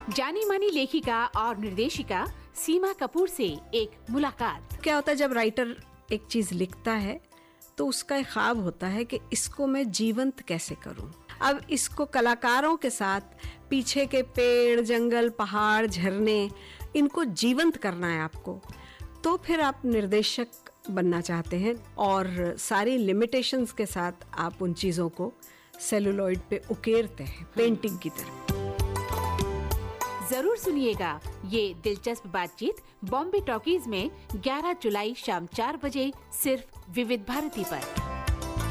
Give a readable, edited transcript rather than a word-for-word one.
जानी मानी लेखिका और निर्देशिका सीमा कपूर से एक मुलाकात। क्या होता है जब राइटर एक चीज लिखता है तो उसका एक ख्वाब होता है कि इसको मैं जीवंत कैसे करूं। अब इसको कलाकारों के साथ पीछे के पेड़, जंगल, पहाड़, झरने, इनको जीवंत करना है आपको। तो फिर आप निर्देशक बनना चाहते हैं और सारी लिमिटेशंस के साथ आप उन चीज़ों को सेलुलॉइड पे उकेरते हैं पेंटिंग की तरह। जरूर सुनिएगा ये दिलचस्प बातचीत बॉम्बे टॉकीज में 11 जुलाई शाम 4 बजे सिर्फ विविध भारती पर।